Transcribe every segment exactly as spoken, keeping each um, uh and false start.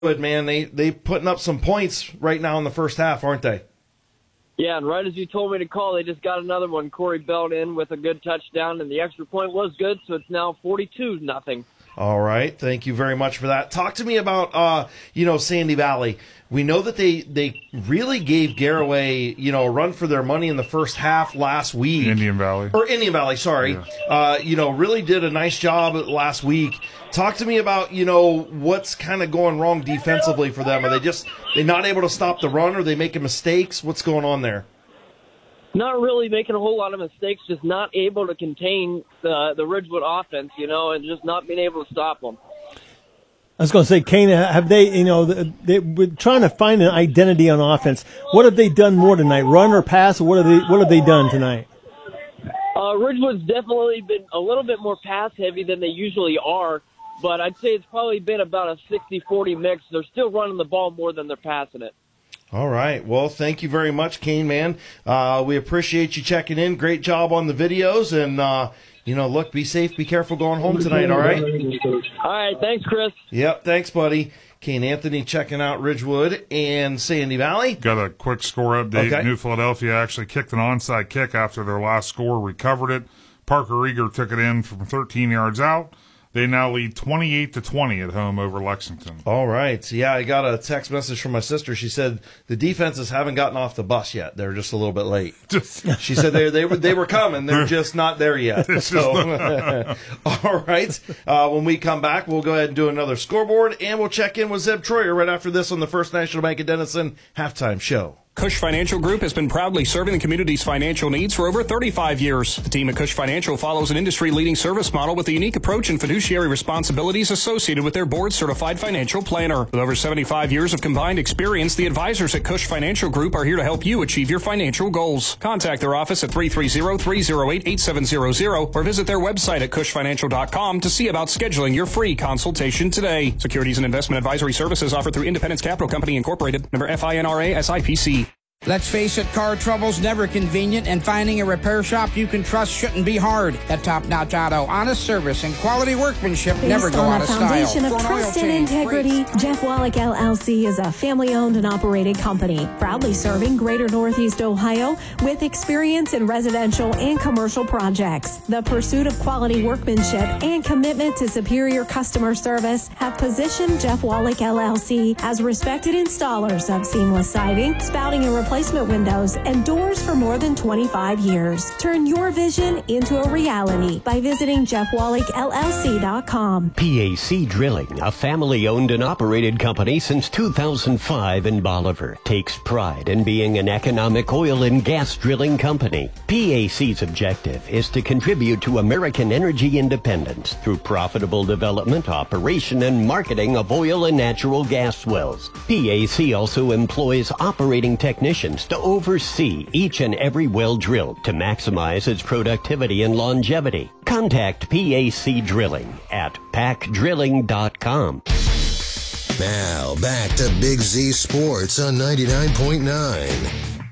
Good man, they they putting up some points right now in the first half, aren't they? Yeah, and right as you told me to call, they just got another one. Corey Belt in with a good touchdown, and the extra point was good, so it's now forty-two nothing. All right, thank you very much for that. Talk to me about, uh, you know, Sandy Valley. We know that they, they really gave Garaway, you know, a run for their money in the first half last week. Indian Valley. Or Indian Valley, sorry. Yeah. Uh, you know, really did a nice job last week. Talk to me about, you know, what's kind of going wrong defensively for them. Are they just they not able to stop the run? Are they making mistakes? What's going on there? Not really making a whole lot of mistakes, just not able to contain the the Ridgewood offense, you know, and just not being able to stop them. I was going to say, Kane, have they, you know, they were trying to find an identity on offense. What have they done more tonight, run or pass? Or what have they, what have they done tonight? Uh, Ridgewood's definitely been a little bit more pass heavy than they usually are, but I'd say it's probably been about a sixty forty mix. They're still running the ball more than they're passing it. All right. Well, thank you very much, Kane, man. Uh, we appreciate you checking in. Great job on the videos. And, uh, you know, look, be safe, be careful going home tonight, all right? All right. Thanks, Chris. Yep. Thanks, buddy. Kane Anthony checking out Ridgewood and Sandy Valley. Got a quick score update. Okay. New Philadelphia actually kicked an onside kick after their last score, recovered it. Parker Eager took it in from thirteen yards out. They now lead twenty-eight to twenty at home over Lexington. All right. Yeah, I got a text message from my sister. She said the defenses haven't gotten off the bus yet. They're just a little bit late. She said they they were they were coming. They're just not there yet. So, all right. Uh, when we come back, we'll go ahead and do another scoreboard, and we'll check in with Zeb Troyer right after this on the First National Bank of Denison halftime show. Cush Financial Group has been proudly serving the community's financial needs for over thirty-five years. The team at Cush Financial follows an industry-leading service model with a unique approach and fiduciary responsibilities associated with their board-certified financial planner. With over seventy-five years of combined experience, the advisors at Cush Financial Group are here to help you achieve your financial goals. Contact their office at three three zero, three zero eight, eight seven zero zero or visit their website at cush financial dot com to see about scheduling your free consultation today. Securities and investment advisory services offered through Independence Capital Company Incorporated, member FINRA S I P C. Let's face it, car trouble's never convenient, and finding a repair shop you can trust shouldn't be hard. At Top Notch Auto, honest service and quality workmanship Based never go out of style. Based on a foundation of For an oil trust and change, integrity, brakes. Jeff Wallach L L C is a family-owned and operated company, proudly serving Greater Northeast Ohio with experience in residential and commercial projects. The pursuit of quality workmanship and commitment to superior customer service have positioned Jeff Wallach L L C as respected installers of seamless siding, spouting and replacement windows, and doors for more than twenty-five years. Turn your vision into a reality by visiting jeff wallach L L C dot com. P A C Drilling, a family-owned and operated company since two thousand five in Bolivar, takes pride in being an economic oil and gas drilling company. P A C's objective is to contribute to American energy independence through profitable development, operation, and marketing of oil and natural gas wells. P A C also employs operating technicians to oversee each and every well drilled to maximize its productivity and longevity. Contact P A C Drilling at pack drilling dot com. Now, back to Big Z Sports on ninety-nine point nine.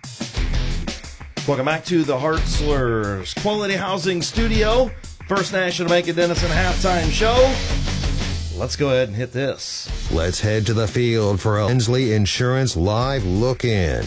Welcome back to the Hartzler's Quality Housing Studio, First National Bank of Denison halftime show. Let's go ahead and hit this. Let's head to the field for a Hensley Insurance Live Look-In.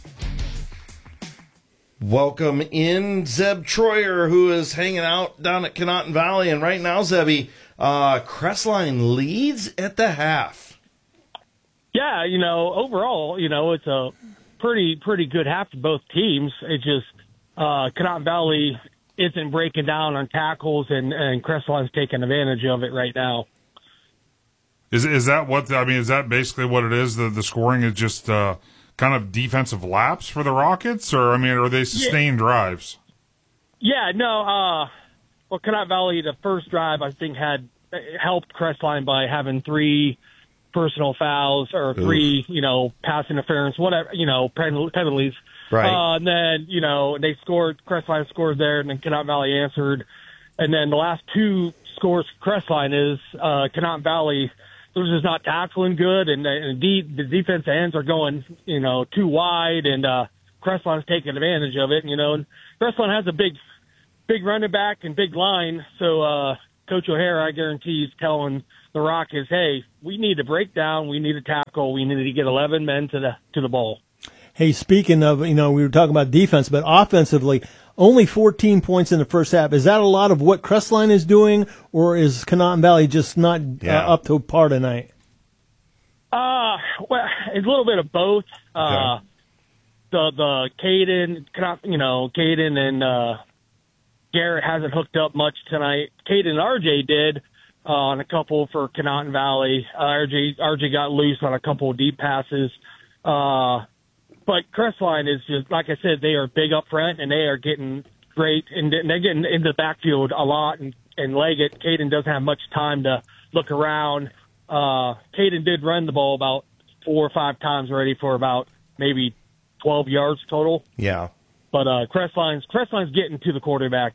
Welcome in Zeb Troyer, who is hanging out down at Conotton Valley. And right now, Zebby, uh, Crestline leads at the half. Yeah, you know, overall, you know, it's a pretty pretty good half for both teams. It just uh, Conotton Valley isn't breaking down on tackles, and, and Crestline's taking advantage of it right now. Is is that what, I mean, is that basically what it is? The, the scoring is just uh, kind of defensive laps for the Rockets? Or, I mean, are they sustained yeah. drives? Yeah, no. Uh, well, Conotton Valley, the first drive, I think, had helped Crestline by having three personal fouls or three, Oof. you know, pass interference, whatever, you know, penalties. Right. Uh, and then, you know, they scored, Crestline scored there, and then Conotton Valley answered. And then the last two scores for Crestline is uh, Conotton Valley, they're just not tackling good, and, and the, the defense ends are going, you know, too wide, and uh, Crestline's taking advantage of it, you know. And Crestline has a big, big running back and big line, so uh, Coach O'Hara, I guarantee, is telling the Rock is, hey, we need to break down, we need to tackle, we need to get eleven men to the to the ball. Hey, speaking of, you know, we were talking about defense, but offensively, only fourteen points in the first half. Is that a lot of what Crestline is doing, or is Conotton Valley just not Yeah. uh, up to par tonight? Uh, well, it's a little bit of both. Uh, Okay. the the Caden, you know, Caden and uh, Garrett hasn't hooked up much tonight. Caden and R J did uh, on a couple for Conotton Valley. Uh, R J R J got loose on a couple of deep passes. Uh, but Crestline is just, like I said, they are big up front, and they are getting great, and they're getting into the backfield a lot and, and leg it. Caden doesn't have much time to look around. Uh, Caden did run the ball about four or five times already for about maybe twelve yards total. Yeah. But uh, Crestline's, Crestline's getting to the quarterback.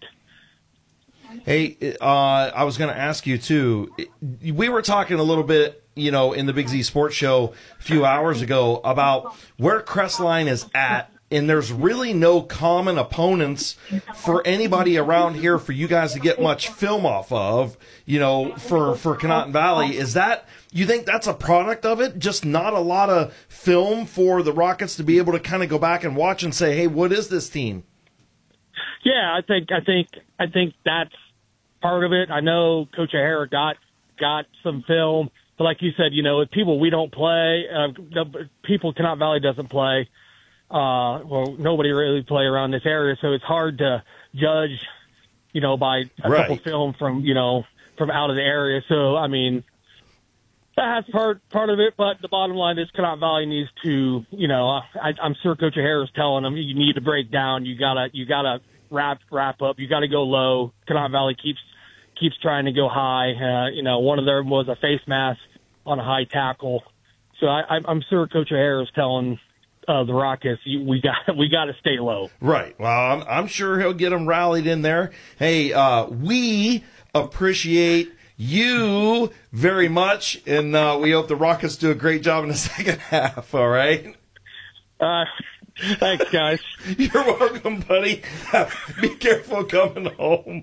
Hey, uh, I was going to ask you, too. We were talking a little bit, you know, in the Big Z Sports Show a few hours ago about where Crestline is at, and there's really no common opponents for anybody around here for you guys to get much film off of, you know, for, for Conotton Valley. Is that, you think that's a product of it? Just not a lot of film for the Rockets to be able to kind of go back and watch and say, hey, what is this team? Yeah, I think I think I think that's part of it. I know Coach O'Hara got got some film, but like you said, you know, with people we don't play, uh, the people Conotton Valley doesn't play. Uh, well, nobody really play around this area, so it's hard to judge, you know, by a Right. couple film from you know from out of the area. So I mean, that's part part of it. But the bottom line is Conotton Valley needs to, you know, I, I'm sure Coach O'Hara is telling them you need to break down. You gotta you gotta wrap wrap up. You got to go low. Conotton Valley keeps keeps trying to go high. Uh, you know, one of them was a face mask on a high tackle. So I, I'm sure Coach O'Hara is telling uh, the Rockets, you, we got we got to stay low. Right. Well, I'm, I'm sure he'll get them rallied in there. Hey, uh, we appreciate you very much, and uh, we hope the Rockets do a great job in the second half. All right. Uh, thanks, guys. You're welcome, buddy. Be careful coming home.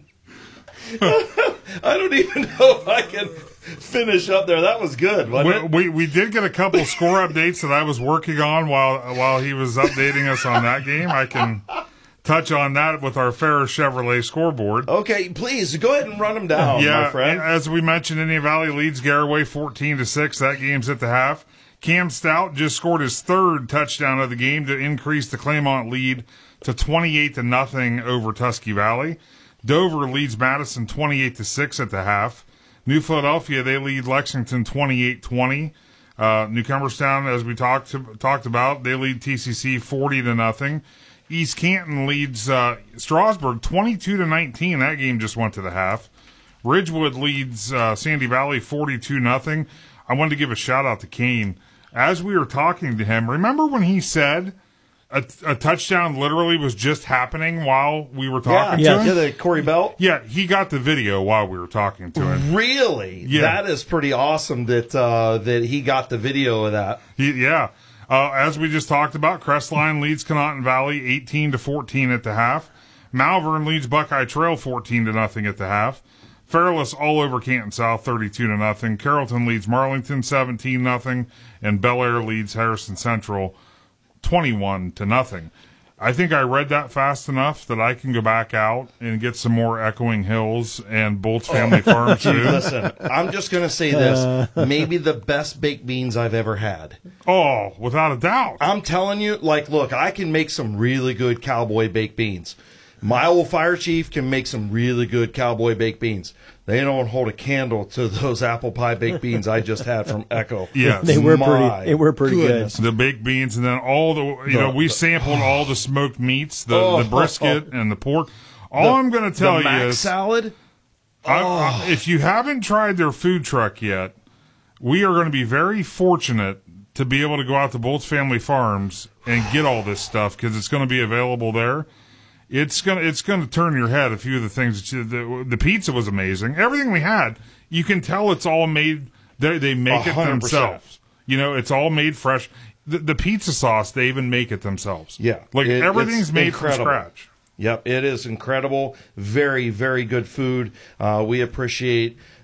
I don't even know if I can finish up there. That was good, wasn't We, it? we we did get a couple score updates that I was working on while while he was updating us on that game. I can touch on that with our Ferris Chevrolet scoreboard. Okay, please go ahead and run them down, yeah, my friend. as we mentioned, Indian Valley leads Garraway fourteen to six. That game's at the half. Cam Stout just scored his third touchdown of the game to increase the Claymont lead to twenty-eight to nothing over Tusky Valley. Dover leads Madison twenty-eight to six at the half. New Philadelphia, they lead Lexington twenty-eight twenty. Uh, New Cumberstown, as we talked to, talked about, they lead T C C forty to nothing. East Canton leads uh, Strasburg twenty-two to nineteen. That game just went to the half. Ridgewood leads uh, Sandy Valley forty-two nothing. I wanted to give a shout out to Kane. As we were talking to him, remember when he said a, a touchdown literally was just happening while we were talking yeah, to him? yeah, the Corey Belt. Yeah, he got the video while we were talking to him. Really? Yeah. That is pretty awesome that uh, that he got the video of that. He, yeah. Uh, as we just talked about, Crestline leads Conotton Valley eighteen to fourteen at the half. Malvern leads Buckeye Trail fourteen to nothing at the half. Fairless all over Canton South thirty-two to nothing. Carrollton leads Marlington seventeen nothing, and Bel Air leads Harrison Central twenty-one to nothing. I think I read that fast enough that I can go back out and get some more Echoing Hills and Bolts Family Farm Dude, food. listen, I'm just going to say this. Maybe the best baked beans I've ever had. Oh, without a doubt. I'm telling you, like, look, I can make some really good cowboy baked beans. My old fire chief can make some really good cowboy baked beans. They don't hold a candle to those apple pie baked beans I just had from Echo. Yes. They were My pretty. They were pretty goodness. The baked beans, and then all the, you The- know, we the- sampled all the smoked meats, the, Oh. the brisket and the pork. All The- I'm going to tell the you mac is, salad. I, Oh. I, if you haven't tried their food truck yet, we are going to be very fortunate to be able to go out to Bolts Family Farms and get all this stuff because it's going to be available there. It's gonna it's gonna turn your head. A few of the things that you, the, the pizza was amazing. Everything we had, you can tell it's all made. They they make A it hundred percent. themselves. You know, it's all made fresh. The, the pizza sauce, they even make it themselves. Yeah. like It- everything's it's made incredible. from scratch. Yep, it is incredible. Very, very good food. Uh, we appreciate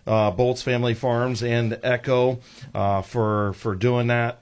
uh, Bolts Family Farms and Echo uh, for for doing that.